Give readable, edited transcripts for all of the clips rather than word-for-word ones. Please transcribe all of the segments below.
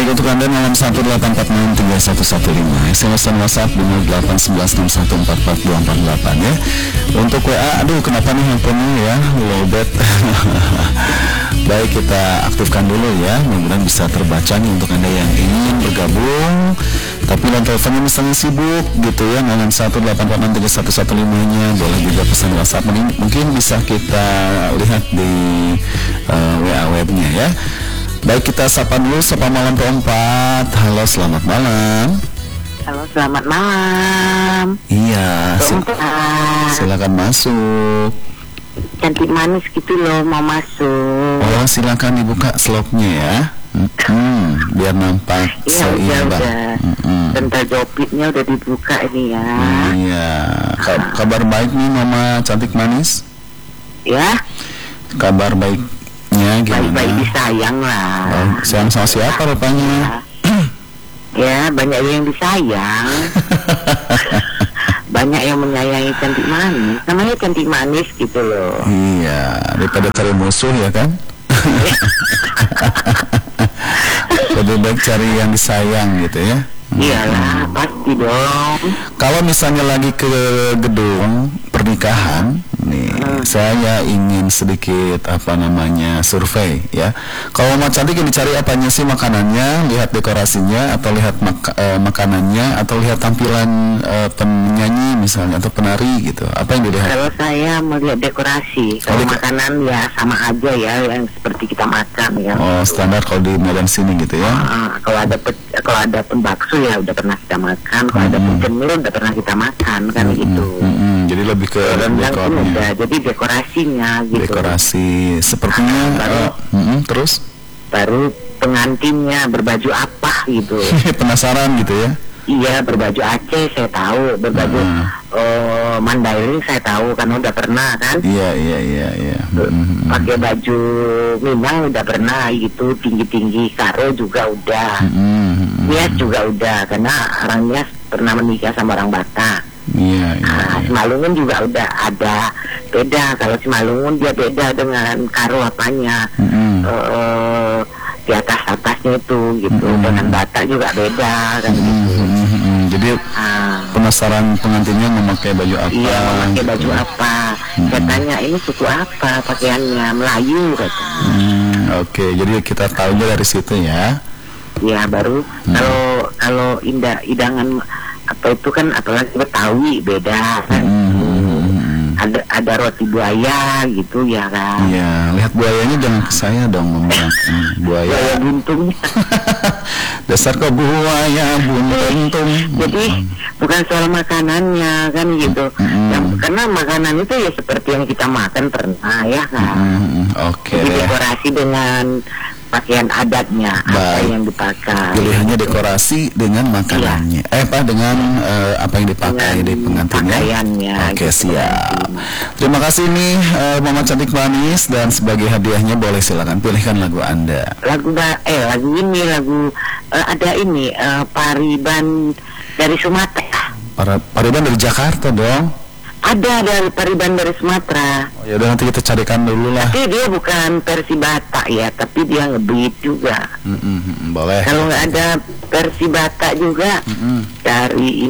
Baik, untuk Anda 0818463115, SMS dan WhatsApp di 0811614444 ya. Untuk WA, aduh kenapa nih handphonenya ya lowbat. Baik, kita aktifkan dulu ya. Mudah-mudahan bisa terbaca nih untuk Anda yang ingin bergabung tapi dan teleponnya misalnya sibuk gitu ya. 0818463115-nya. Boleh juga pesan WhatsApp, mungkin bisa kita lihat di WA webnya ya. Baik, kita sapa dulu, sapa malam keempat. Halo, selamat malam. Halo, selamat malam. Iya, silakan masuk. Cantik manis gitu loh, mau masuk. Oh, silakan dibuka slopnya ya. Biar nampak seimbang. Bentar jopitnya udah dibuka ini ya. Iya. Kabar baik nih Mama cantik manis? Ya. Kabar baiknya gimana? Baik-baik disayang lah. Oh, sayang sama siapa rupanya? Ya, banyak yang disayang. Banyak yang menyayangi cantik manis. Namanya cantik manis gitu loh. Iya, daripada cari musuh ya kan? Lebih baik cari yang disayang gitu ya. Iyalah, pasti dong. Kalau misalnya lagi ke gedung pernikahan nih, saya ingin sedikit survei ya. Kalau Mama cantik yang dicari apanya sih? Makanannya, lihat dekorasinya, atau lihat makanannya, atau lihat tampilan penyanyi misalnya atau penari gitu? Apa yang dilihat? Kalau saya melihat dekorasi, kalau makanan ya sama aja ya, yang seperti kita makan ya. Oh, standar kalau di Medan sini gitu ya. Kalau ada bakso ya udah pernah kita makan, kalau ada cemil udah pernah kita makan kan gitu. Jadi lebih ke dekornya. Jadi dekorasinya gitu. Dekorasi sepertinya terus baru pengantinnya berbaju apa gitu. Penasaran gitu ya. Iya, berbaju Aceh saya tahu, berbaju Mandailing saya tahu karena udah pernah kan. Iya. Pakai baju Minang udah pernah gitu, tinggi-tinggi karo juga udah. Nias juga udah karena orang Nias pernah menikah sama orang Batak. Iya. Simalungun juga udah ada. Beda, kalau Simalungun dia beda dengan karo apanya. Di atasnya itu gitu. Dengan Batak juga beda kan gitu. Jadi penasaran pengantinnya memakai baju apa? Iya, memakai baju apa? Saya tanya, ini suku apa pakaiannya? Melayu katanya. Oke, jadi kita tahu dari situ ya. Ya, baru kalau hidangan apa itu kan, apalagi Betawi beda kan. Ada roti buaya gitu ya kan. Iya, lihat buayanya jangan ke saya dong, Mama. Buaya buntungnya. Dasar kau buaya buntung. Jadi bukan soal makanannya kan gitu. Karena makanan itu ya seperti yang kita makan pernah ya kan. Oke. Jadi dekorasi dengan pakaian adatnya. Apa yang dipakai. Pilihannya dekorasi dengan makanannya. Dengan apa yang dipakai di pengantinnya. Pakaiannya. Oke, siap. Terima kasih nih Mama cantik manis, dan sebagai hadiahnya boleh silakan pilihkan lagu Anda. Lagu ada ini Pariban dari Sumatera. Pariban dari Jakarta dong. Ada dari Pariban dari Sumatera. Oh, ya udah, nanti kita carikan dulu lah. Tapi dia bukan versi Batak ya, tapi dia ngebeat juga. Boleh. Kalau nggak ada versi Batak juga, dari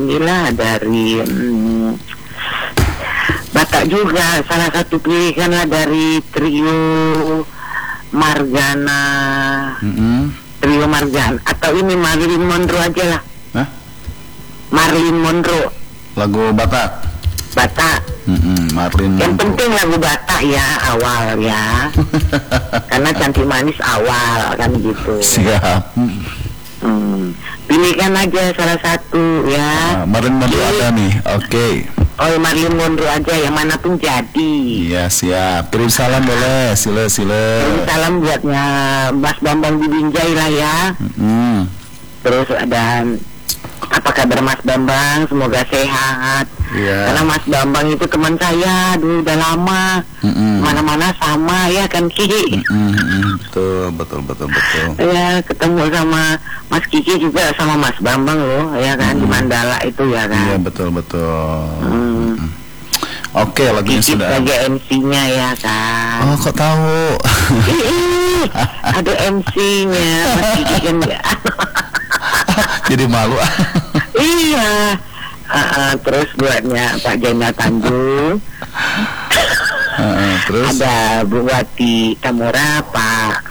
Batak juga. Salah satu pilihan lah dari trio Margana. Trio Margana atau ini Marilyn Monroe aja lah. Marilyn Monroe. Lagu Batak. Marilyn Monroe. Yang penting lagu Batak ya awal ya. Karena cantik manis awal kan gitu. Siap. Pilihkan aja salah satu ya. Marilyn Monroe ada nih. Oke. Oh, Marilyn Monroe aja, yang manapun jadi. Iya, siap. Kirim salam boleh, sila. Kirim salam buatnya Mas Bambang di Binjai lah ya. Terus ada, apa kabar Mas Bambang? Semoga sehat. Karena Mas Bambang itu teman saya dulu udah lama. Mana-mana sama ya kan Kiki. Betul. Ya, ketemu sama Mas Kiki juga sama Mas Bambang loh, ya kan, di Mandala itu ya kan. Iya, betul. Oke, lagunya Kiki sudah. sebagai MC-nya ya kan. Oh, kok tahu? Ada MC-nya Mas Kiki kan ya. Jadi malu. Iya. Terus buatnya Pak Jainal Tanjung. Terus ada Bu Wati Tamura, Pak.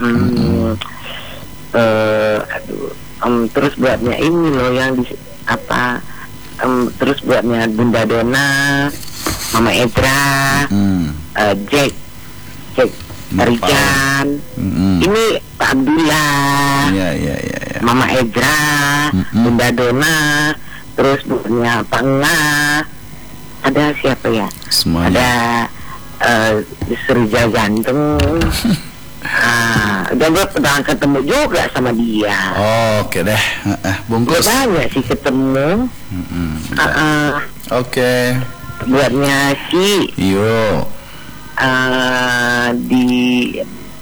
Terus buatnya ini loh yang di apa? Terus buatnya Bunda Dona, Mama Edra, Jack Rijan, ini Pak Abdullah, Mama Edra, Bunda Dona, terus buatnya Pak Nga, ada siapa ya? Semuanya. Ada Serja Ganteng. Dan gue pernah ketemu juga sama dia. Oke deh, bungkus. Banyak sih ketemu. Oke. Buatnya si di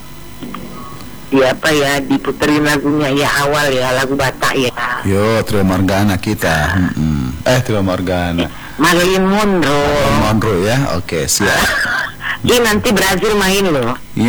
apa ya, diputerin lagunya ya, awal ya, lagu Batak ya. Trio Margana kita. Trio Margana. Marilyn Monroe. Ya, oke, siap. Dia nanti Brazil main loh.